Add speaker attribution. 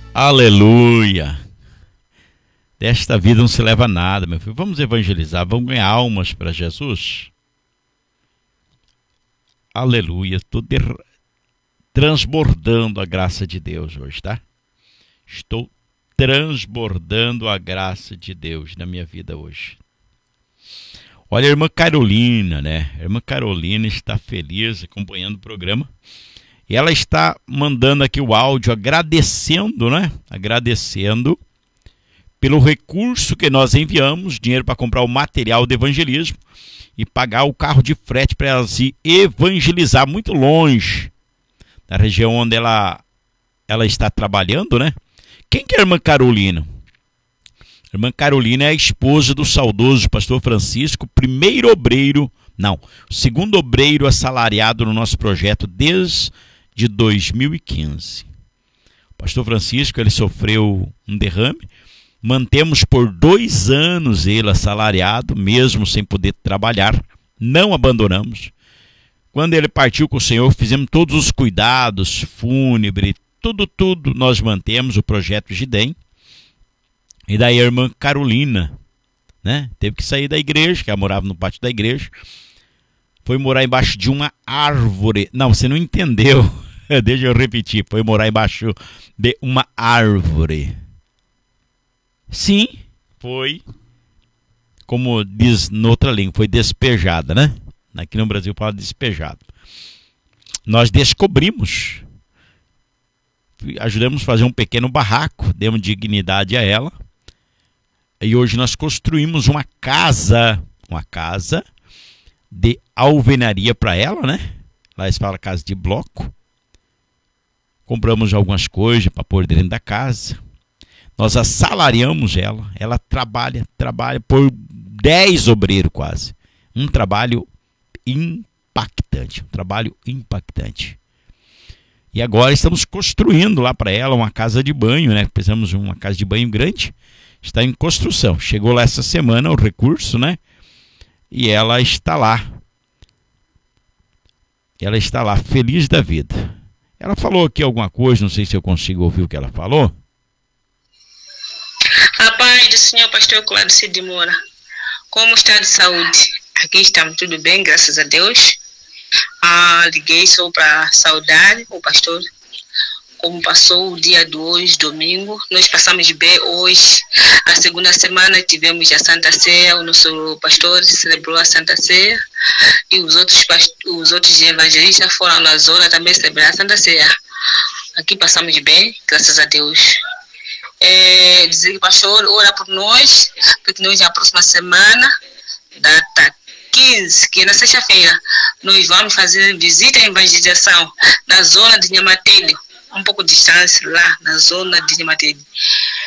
Speaker 1: Aleluia! Desta vida não se leva nada, meu filho. Vamos evangelizar, vamos ganhar almas para Jesus. Aleluia! Estou transbordando a graça de Deus hoje, tá? Estou transbordando a graça de Deus na minha vida hoje. Olha, a irmã Carolina, né? A irmã Carolina está feliz acompanhando o programa. E ela está mandando aqui o áudio agradecendo, né? Agradecendo pelo recurso que nós enviamos, dinheiro para comprar o material de evangelismo e pagar o carro de frete para ela se evangelizar muito longe da região onde ela está trabalhando, né? Quem que é a irmã Carolina? A irmã Carolina é a esposa do saudoso pastor Francisco, segundo obreiro assalariado no nosso projeto desde 2015. O pastor Francisco, ele sofreu um derrame, mantemos por 2 anos ele assalariado, mesmo sem poder trabalhar, não abandonamos. Quando ele partiu com o Senhor, fizemos todos os cuidados fúnebres, tudo nós mantemos o projeto Gidem. E daí a irmã Carolina, né, teve que sair da igreja, que ela morava no pátio da igreja, foi morar embaixo de uma árvore. Não, você não entendeu. Deixa eu repetir. Foi morar embaixo de uma árvore. Sim, foi, como diz noutra língua, foi despejada, né? Aqui no Brasil fala despejado. Nós descobrimos, ajudamos a fazer um pequeno barraco, demos dignidade a ela. E hoje nós construímos uma casa de alvenaria para ela, né? Lá eles falam casa de bloco. Compramos algumas coisas para pôr dentro da casa. Nós assalariamos ela. Ela trabalha por 10 obreiros quase. Um trabalho impactante. E agora estamos construindo lá para ela uma casa de banho, né? Precisamos de uma casa de banho grande. Está em construção. Chegou lá essa semana o recurso, né? E ela está lá. Ela está lá, feliz da vida. Ela falou aqui alguma coisa, não sei se eu consigo ouvir o que ela falou.
Speaker 2: A paz do Senhor, pastor Cláudio de Moura. Como está de saúde? Aqui estamos tudo bem, graças a Deus. Liguei só para saudar o pastor. Como passou o dia de hoje, domingo, nós passamos bem hoje. A segunda semana tivemos a Santa Ceia, o nosso pastor celebrou a Santa Ceia e os outros evangelistas foram na zona também celebrar a Santa Ceia. Aqui passamos bem, graças a Deus. Dizer que o pastor ora por nós, porque nós na próxima semana, data 15, que é na sexta-feira, nós vamos fazer visita e evangelização na zona de Nhamatelho. Um pouco de distância lá na zona de Nhamatelho.